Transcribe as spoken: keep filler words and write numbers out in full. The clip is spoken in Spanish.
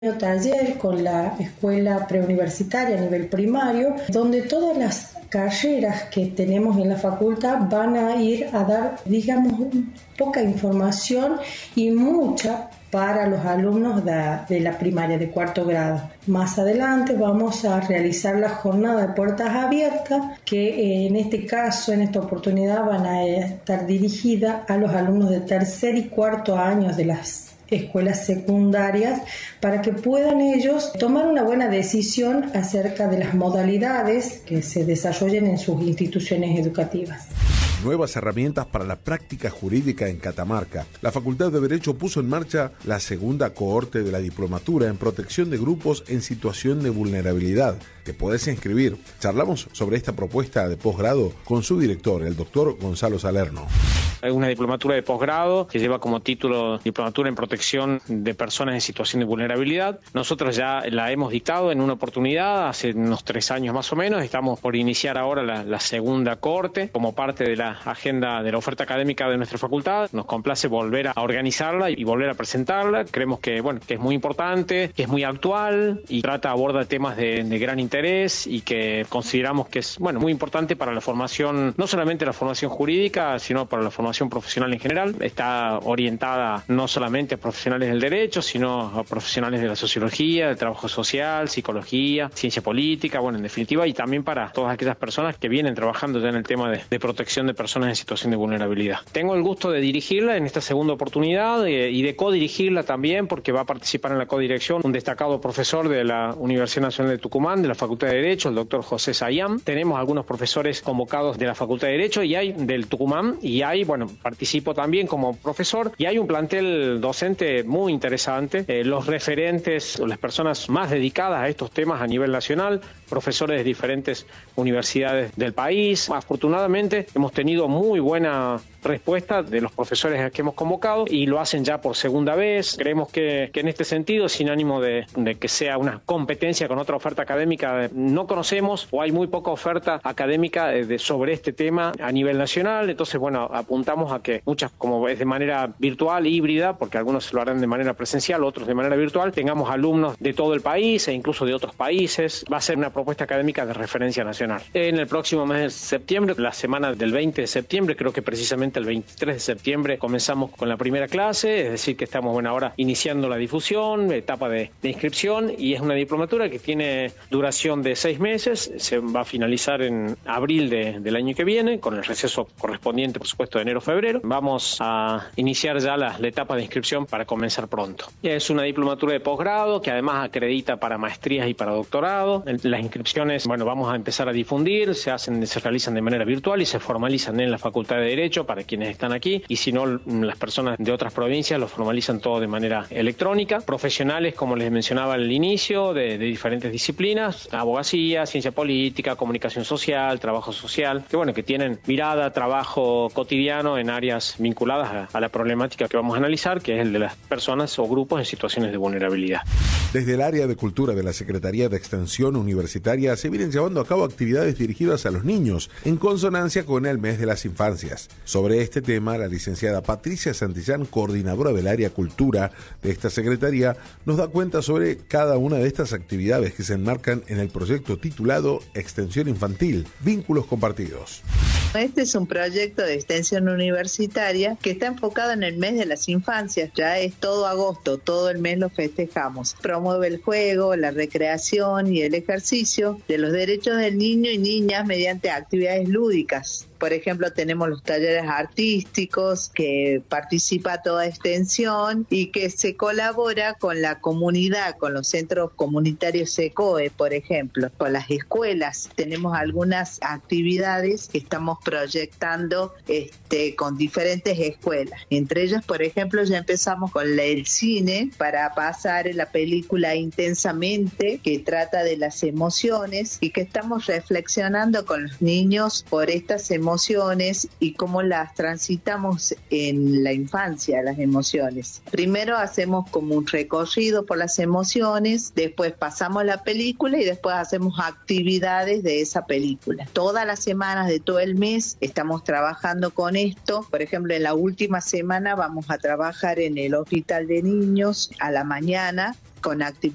taller con la escuela preuniversitaria a nivel primario, donde todas las carreras que tenemos en la facultad van a ir a dar, digamos, poca información y mucha para los alumnos de, de la primaria de cuarto grado. Más adelante vamos a realizar la jornada de puertas abiertas, que eh, en este caso, en esta oportunidad, van a estar dirigidas a los alumnos de tercer y cuarto años de las escuelas secundarias, para que puedan ellos tomar una buena decisión acerca de las modalidades que se desarrollen en sus instituciones educativas. Nuevas herramientas para la práctica jurídica en Catamarca. La Facultad de Derecho puso en marcha la segunda cohorte de la diplomatura en protección de grupos en situación de vulnerabilidad. Te podés inscribir. Charlamos sobre esta propuesta de posgrado con su director, el doctor Gonzalo Salerno. Es una diplomatura de posgrado que lleva como título Diplomatura en Protección de Personas en Situación de Vulnerabilidad. Nosotros ya la hemos dictado en una oportunidad, hace unos tres años más o menos. Estamos por iniciar ahora la, la segunda cohorte como parte de la agenda de la oferta académica de nuestra facultad. Nos complace volver a organizarla y volver a presentarla. Creemos que, bueno, que es muy importante, que es muy actual y trata, aborda temas de, de gran interés y que consideramos que es, bueno, muy importante para la formación, no solamente la formación jurídica, sino para la formación profesional en general. Está orientada no solamente a profesionales del derecho, sino a profesionales de la sociología, del trabajo social, psicología, ciencia política, bueno, en definitiva, y también para todas aquellas personas que vienen trabajando ya en el tema de, de protección de personas en situación de vulnerabilidad. Tengo el gusto de dirigirla en esta segunda oportunidad eh, y de codirigirla también, porque va a participar en la codirección un destacado profesor de la Universidad Nacional de Tucumán, de la Facultad de Derecho, el doctor José Sayam. Tenemos algunos profesores convocados de la Facultad de Derecho y hay del Tucumán, y hay, bueno, participo también como profesor, y hay un plantel docente muy interesante. Eh, los referentes, las personas más dedicadas a estos temas a nivel nacional, profesores de diferentes universidades del país. Afortunadamente hemos tenido muy buena respuesta de los profesores que hemos convocado y lo hacen ya por segunda vez. Creemos que, que en este sentido, sin ánimo de, de que sea una competencia con otra oferta académica, no conocemos o hay muy poca oferta académica de, de, sobre este tema a nivel nacional. Entonces, bueno, apuntamos a que muchas, como es de manera virtual, híbrida, porque algunos lo harán de manera presencial, otros de manera virtual, tengamos alumnos de todo el país e incluso de otros países. Va a ser una propuesta académica de referencia nacional. En el próximo mes de septiembre, la semana del veinte de septiembre, creo que precisamente el veintitrés de septiembre comenzamos con la primera clase, es decir que estamos, bueno, ahora iniciando la difusión, etapa de, de inscripción, y es una diplomatura que tiene duración de seis meses, se va a finalizar en abril de, del año que viene, con el receso correspondiente, por supuesto, de enero-febrero. Vamos a iniciar ya la, la etapa de inscripción para comenzar pronto. Es una diplomatura de posgrado que además acredita para maestrías y para doctorado. Las inscripciones, bueno, vamos a empezar a difundir, se hacen, se realizan de manera virtual y se formalizan en la Facultad de Derecho para quienes están aquí, y si no, las personas de otras provincias lo formalizan todo de manera electrónica. Profesionales, como les mencionaba al inicio, de, de diferentes disciplinas, abogacía, ciencia política, comunicación social, trabajo social, que bueno, que tienen mirada, trabajo cotidiano en áreas vinculadas a, a la problemática que vamos a analizar, que es el de las personas o grupos en situaciones de vulnerabilidad. Desde el área de cultura de la Secretaría de Extensión Universitaria se vienen llevando a cabo actividades dirigidas a los niños, en consonancia con el mes de las infancias. Sobre este tema, la licenciada Patricia Santillán, coordinadora del área cultura de esta secretaría, nos da cuenta sobre cada una de estas actividades que se enmarcan en el proyecto titulado Extensión Infantil, Vínculos Compartidos. Este es un proyecto de extensión universitaria que está enfocado en el mes de las infancias. Ya es todo agosto, todo el mes lo festejamos. Promueve el juego, la recreación y el ejercicio de los derechos del niño y niñas mediante actividades lúdicas. Por ejemplo, tenemos los talleres artísticos que participa toda extensión y que se colabora con la comunidad, con los centros comunitarios SECOE, por ejemplo, con las escuelas. Tenemos algunas actividades que estamos proyectando este, con diferentes escuelas. Entre ellas, por ejemplo, ya empezamos con el cine para pasar la película Intensamente, que trata de las emociones y que estamos reflexionando con los niños por estas emociones emociones y cómo las transitamos en la infancia, las emociones. Primero hacemos como un recorrido por las emociones, después pasamos la película y después hacemos actividades de esa película. Todas las semanas de todo el mes estamos trabajando con esto. Por ejemplo, en la última semana vamos a trabajar en el Hospital de Niños a la mañana con actividades